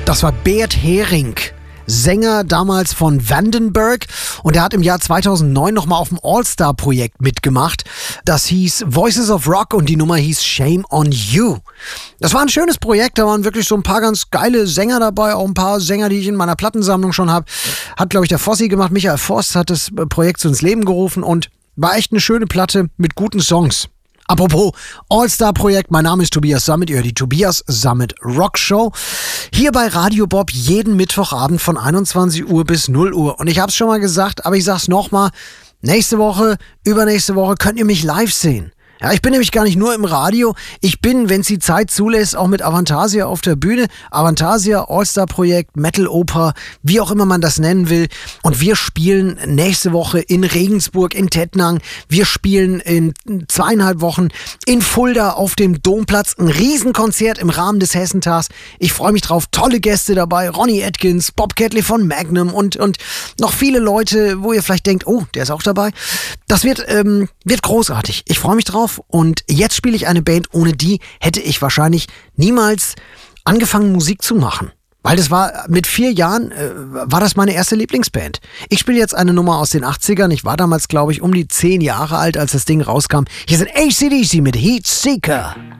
Das war Bert Hering, Sänger damals von Vandenberg, und er hat im Jahr 2009 nochmal auf dem All-Star-Projekt mitgemacht. Das hieß Voices of Rock und die Nummer hieß Shame on You. Das war ein schönes Projekt, da waren wirklich so ein paar ganz geile Sänger dabei, auch ein paar Sänger, die ich in meiner Plattensammlung schon habe. Hat, glaube ich, der Fossi gemacht, Michael Voss hat das Projekt so ins Leben gerufen und war echt eine schöne Platte mit guten Songs. Apropos All-Star-Projekt, mein Name ist Tobias Sammet, ihr hört die Tobias Sammet Rock Show. Hier bei Radio Bob jeden Mittwochabend von 21 Uhr bis 0 Uhr. Und ich habe es schon mal gesagt, aber ich sag's nochmal, nächste Woche, übernächste Woche könnt ihr mich live sehen. Ja, ich bin nämlich gar nicht nur im Radio, ich bin, wenn es die Zeit zulässt, auch mit Avantasia auf der Bühne. Avantasia, All-Star-Projekt, Metal-Oper, wie auch immer man das nennen will. Und wir spielen nächste Woche in Regensburg, in Tettnang. Wir spielen in 2,5 Wochen in Fulda auf dem Domplatz. Ein Riesenkonzert im Rahmen des Hessentags. Ich freue mich drauf, tolle Gäste dabei. Ronnie Atkins, Bob Catley von Magnum und noch viele Leute, wo ihr vielleicht denkt, oh, der ist auch dabei. Das wird großartig. Ich freue mich drauf. Und jetzt spiele ich eine Band, ohne die hätte ich wahrscheinlich niemals angefangen, Musik zu machen. Weil das war, mit 4 Jahren war das meine erste Lieblingsband. Ich spiele jetzt eine Nummer aus den 80ern. Ich war damals, glaube ich, um die 10 Jahre alt, als das Ding rauskam. Hier sind AC/DC mit Heat Seeker.